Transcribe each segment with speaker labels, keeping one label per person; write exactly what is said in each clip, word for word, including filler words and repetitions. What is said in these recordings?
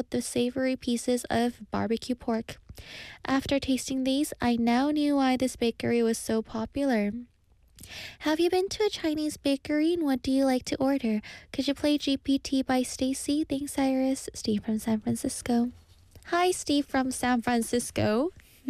Speaker 1: with the savory pieces of barbecue pork. After tasting these, I now knew why this bakery was so popular. Have you been to a Chinese bakery and what do you like to order? Could you play G P T by Stacy? Thanks, Iris. Steve from San Francisco. Hi, Steve from San Francisco.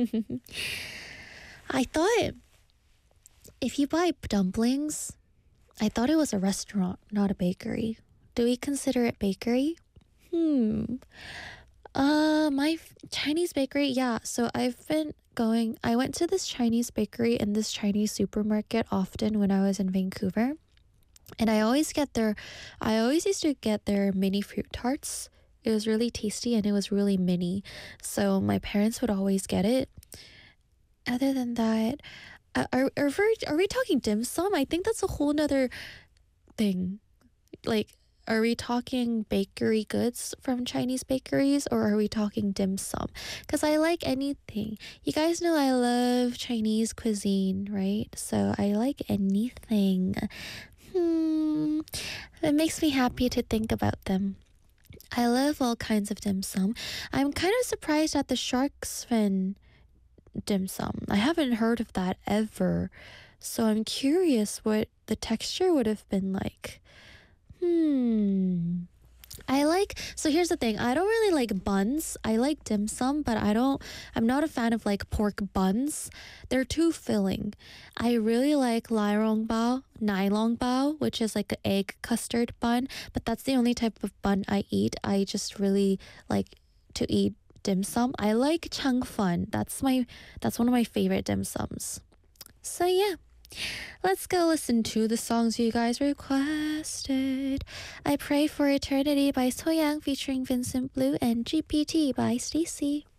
Speaker 1: I thought if you buy dumplings, I thought it was a restaurant, not a bakery. Do we consider it bakery? Hmm. Uh, my f- Chinese bakery, yeah. So I've been going, I went to this Chinese bakery and this Chinese supermarket often when I was in Vancouver. And I always get their, I always used to get their mini fruit tarts. It was really tasty and it was really mini. So my parents would always get it. Other than that, uh, are, are, we, are we talking dim sum? I think that's a whole nother thing. Like, are we talking bakery goods from Chinese bakeries or are we talking dim sum? Because I like anything. You guys know I love Chinese cuisine, right? So I like anything. Hmm. It makes me happy to think about them. I love all kinds of dim sum. I'm kind of surprised at the shark's fin dim sum. I haven't heard of that ever. So I'm curious what the texture would have been like. Hmm. I like, so here's the thing. I don't really like buns. I like dim sum, but I don't, I'm not a fan of like pork buns. They're too filling. I really like lai rong bao, nai long bao, which is like an egg custard bun, but that's the only type of bun I eat. I just really like to eat dim sum. I like chang fun. That's my, that's one of my favorite dim sums. So yeah. Let's go listen to the songs you guys requested. I Pray for Eternity by Soyoung featuring Vincent Blue and G P T by Stacy.